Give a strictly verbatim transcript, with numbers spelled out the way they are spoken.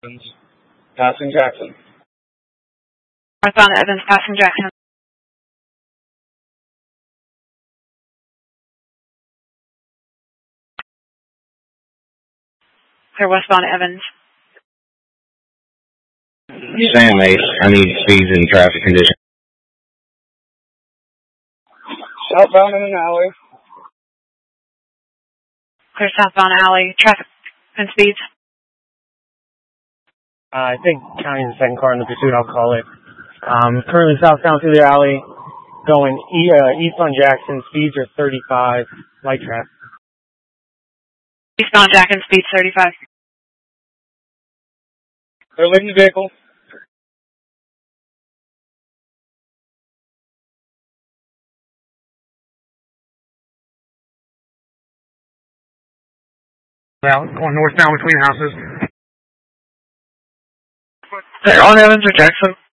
Passing Jackson. Northbound Evans, passing Jackson. Clear westbound Evans. Sam eight, I need speeds in traffic conditions. Southbound in an alley. Clear southbound alley, traffic and speeds. Uh, I think counting the second car in the pursuit, I'll call it. Um, currently southbound through the alley, going e- uh, east on Jackson, speeds are thirty-five, light traffic. Eastbound Jackson, speeds thirty-five. They're leaving the vehicle. Well, going northbound between houses. They're on Evans or Jackson?